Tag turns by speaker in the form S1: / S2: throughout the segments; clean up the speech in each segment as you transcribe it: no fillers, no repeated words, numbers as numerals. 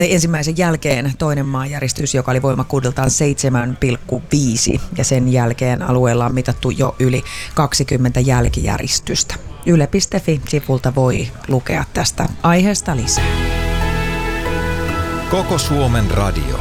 S1: ensimmäisen jälkeen toinen maanjäristys, joka oli voimakkuudeltaan 7,5 ja sen jälkeen alueella on mitattu jo yli 20 jälkijäristystä. Yle.fi-sivulta voi lukea tästä aiheesta lisää.
S2: Koko Suomen radio.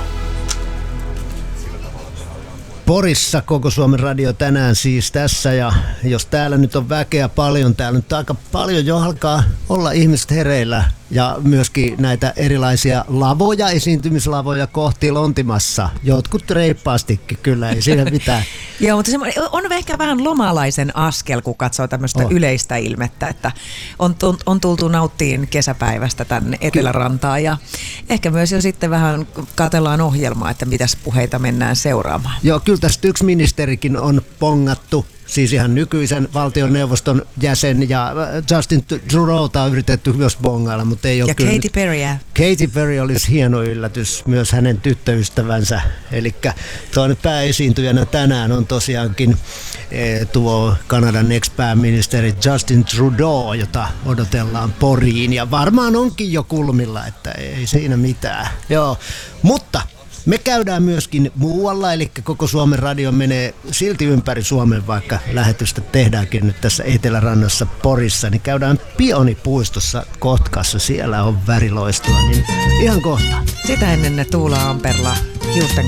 S3: Porissa Koko Suomen radio tänään siis tässä, ja jos täällä nyt on väkeä paljon, täällä nyt aika paljon jo alkaa olla ihmiset hereillä ja myöskin näitä erilaisia lavoja, esiintymislavoja kohti lontimassa. Jotkut reippaastikin kyllä, ei siinä mitään.
S1: Joo, mutta on ehkä vähän lomalaisen askel, kun katsoo tämmöistä yleistä ilmettä, että on tultu nauttiin kesäpäivästä tänne Etelärantaan ja ehkä myös jo sitten vähän katsellaan ohjelmaa, että mitäs puheita mennään seuraamaan.
S3: Joo, kyllä tästä yksi ministerikin on pongattu. Siis ihan nykyisen valtioneuvoston jäsen ja Justin Trudeauta on yritetty myös bongailla, mutta ei ole
S1: ja
S3: kyllä.
S1: Katy Perryä.
S3: Katy Perry olisi hieno yllätys, myös hänen tyttöystävänsä. Eli toinen pääesiintyjänä tänään on tosiaankin tuo Kanadan ex-pääministeri Justin Trudeau, jota odotellaan Poriin. Ja varmaan onkin jo kulmilla, että ei siinä mitään. Joo, mutta me käydään myöskin muualla, eli Koko Suomen radio menee silti ympäri Suomen, vaikka lähetystä tehdäänkin nyt tässä Etelärannassa Porissa, niin käydään Pionipuistossa Kotkassa, siellä on väriloistoa, niin ihan kohta.
S1: Sitä ennen Tuula Amperla hiusten